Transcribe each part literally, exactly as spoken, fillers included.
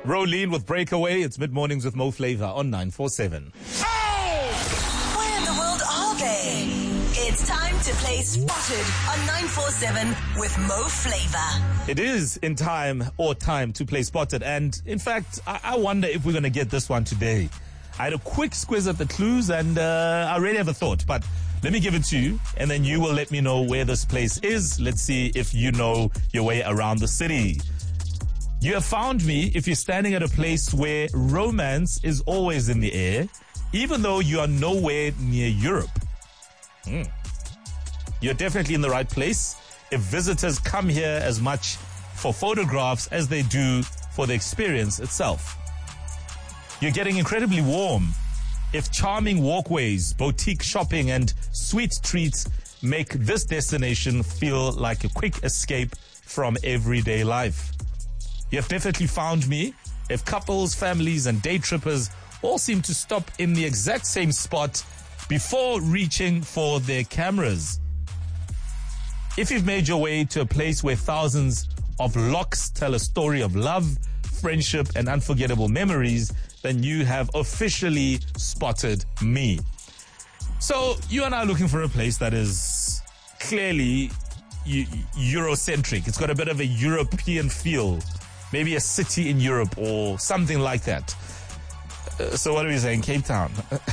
Rolene with Breakaway. It's Mid-Mornings with Mo Flava on nine four seven. Oh! Where in the world are they? It's time to play Spotted on nine four seven with Mo Flava. It is in time or time to play Spotted. And in fact, I, I wonder if we're going to get this one today. I had a quick squiz at the clues and uh, I really have a thought, but let me give it to you and then you will let me know where this place is. Let's see if you know your way around the city. You have found me if you're standing at a place where romance is always in the air, even though you are nowhere near Europe. Mm. You're definitely in the right place if visitors come here as much for photographs as they do for the experience itself. You're getting incredibly warm if charming walkways, boutique shopping, and sweet treats make this destination feel like a quick escape from everyday life. You have definitely found me if couples, families, and day trippers all seem to stop in the exact same spot before reaching for their cameras. If you've made your way to a place where thousands of locks tell a story of love, friendship, and unforgettable memories, then you have officially spotted me. So you and I are looking for a place that is clearly Eurocentric. It's got a bit of a European feel. Maybe a city in Europe or something like that. Uh, so what are we saying? Cape Town.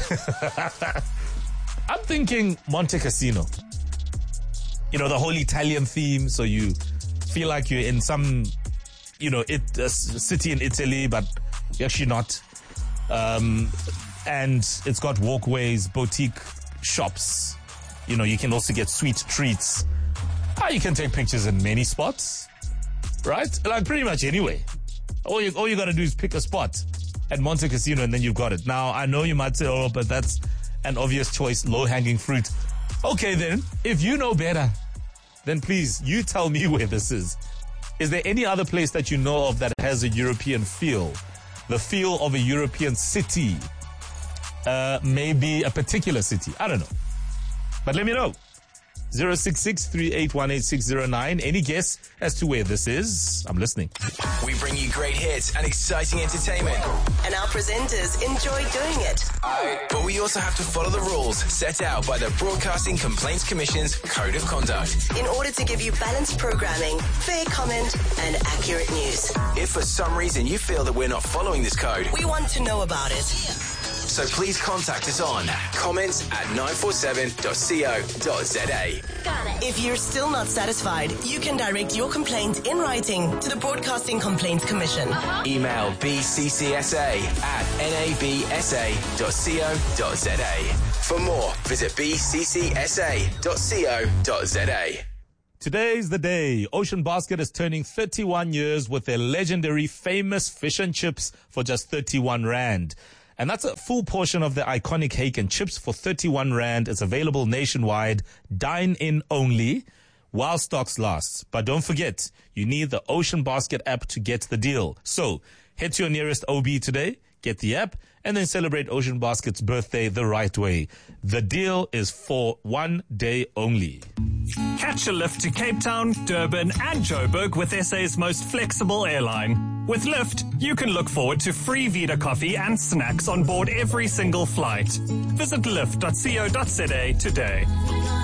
I'm thinking Monte Cassino. You know, the whole Italian theme. So you feel like you're in some, you know, it, a city in Italy, but you're actually not. Um, and it's got walkways, boutique shops. You know, you can also get sweet treats. Ah, you can take pictures in many spots, right? Like pretty much anyway. All you, all you gotta do is pick a spot at Monte Cassino and then you've got it. Now, I know you might say, oh, but that's an obvious choice, low-hanging fruit. Okay then, if you know better, then please, you tell me where this is. Is there any other place that you know of that has a European feel? The feel of a European city. Uh, maybe a particular city. I don't know. But let me know. zero six six, three eight one, eight six zero nine. Any guess as to where this is? I'm listening. We bring you great hits and exciting entertainment. And our presenters enjoy doing it. But we also have to follow the rules set out by the Broadcasting Complaints Commission's Code of Conduct. In order to give you balanced programming, fair comment, and accurate news. If for some reason you feel that we're not following this code, we want to know about it. So please contact us on comments at nine four seven dot co dot za. If you're still not satisfied, you can direct your complaint in writing to the Broadcasting Complaints Commission. Uh-huh. Email b c c s a at n a b s a dot co dot za. For more, visit b c c s a dot co dot za. Today's the day. Ocean Basket is turning thirty-one years with their legendary famous fish and chips for just thirty-one rand. And that's a full portion of the iconic hake and chips for thirty-one rand. It's available nationwide, dine in only, while stocks last. But don't forget, you need the Ocean Basket app to get the deal. So head to your nearest O B today, get the app, and then celebrate Ocean Basket's birthday the right way. The deal is for one day only. Catch a lift to Cape Town, Durban, and Joburg with S A's most flexible airline. With Lyft, you can look forward to free Vita coffee and snacks on board every single flight. Visit lyft dot co dot za today.